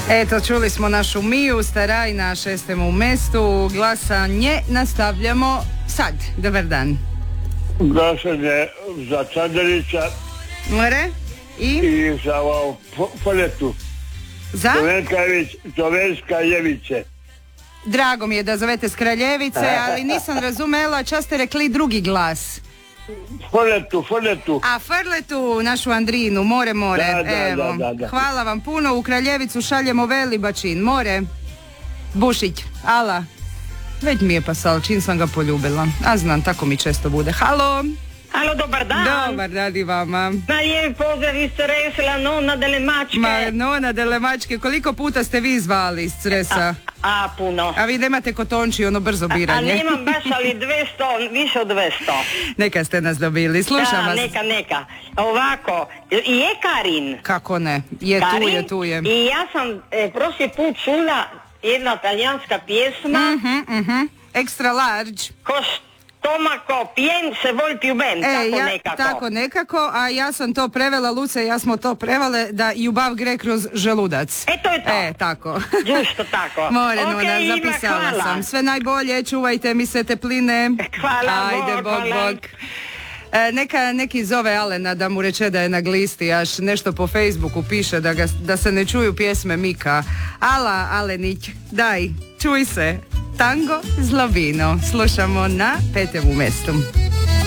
Eto, čuli smo našu Miju, staraj na šestemu mestu. Glasanje nastavljamo sad. Dobar dan. Glasanje za Čandelića i za Foljetu. Za? Čovenska Jeviće. Drago mi je da zovete s Kraljevice, ali nisam razumela, čas ste rekli drugi glas. Foljetu. A Frletu, našu Andrinu, more. Evo. Da. Hvala vam puno, u Kraljevicu šaljemo Velibačin, more. Bušić, ala. Već mi je pasal, čim sam ga poljubila. A znam, tako mi često bude. Halo, dobar dan. Dobar dan i vama. Ma lijepi pozdrav iz Cresla, Nona Delemačke. Nona Delemačke, koliko puta ste vi zvali iz Cresa? Puno. A vi nemate kotonči, ono brzo biranje. A nemam baš, ali 200, više od 200. Neka ste nas dobili, slušam vas. Neka. Ovako, je Karin. Kako ne, tu je. I ja sam prošli put čula jedna talijanska pjesma. Extra large. Stomaco, pien se vol più ben, tako nekako, a ja sam to prevela, Luce, ja smo to prevale da ljubav gre kroz želudac. To je to. Tako. Justo tako. More, Nona, zapisala sam. Sve najbolje, čuvajte mi se tepline. Hvala, ajde, bog. Neki zove Alena da mu reče da je na glisti, až nešto po Facebooku piše da se ne čuju pjesme Mika. Alenić, daj, čuj se. Tango Zlovino slušamo na 5. mestu.